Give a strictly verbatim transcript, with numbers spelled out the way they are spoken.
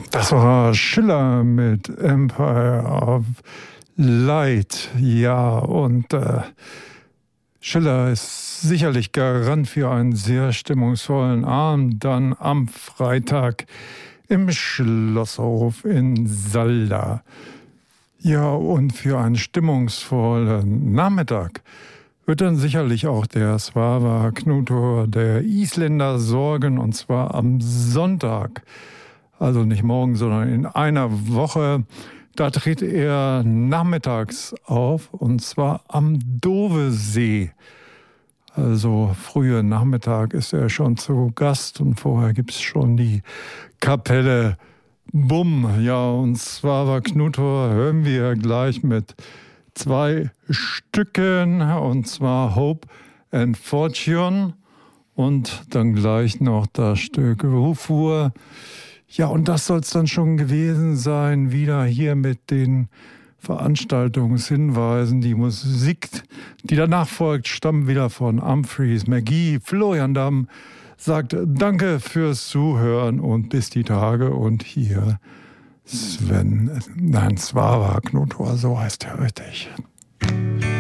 Das war Schiller mit Empire of Light. Ja, und äh, Schiller ist sicherlich Garant für einen sehr stimmungsvollen Abend dann am Freitag im Schlosshof in Salda. Ja, und für einen stimmungsvollen Nachmittag wird dann sicherlich auch der Svava Knutor der Isländer sorgen, und zwar am Sonntag. Also nicht morgen, sondern in einer Woche. Da tritt er nachmittags auf, und zwar am Dovesee. Also früher Nachmittag ist er schon zu Gast, und vorher gibt es schon die Kapelle Bumm. Ja, und Svava Knutor hören wir gleich mit zwei Stücken, und zwar Hope and Fortune und dann gleich noch das Stück Rufur. Ja, und das soll es dann schon gewesen sein, wieder hier mit den Veranstaltungshinweisen. Die Musik, die danach folgt, stammt wieder von Humphreys McGee. Florian Damm sagt Danke fürs Zuhören und bis die Tage. Und hier Sven, nein, Svava Knutor, so heißt er richtig.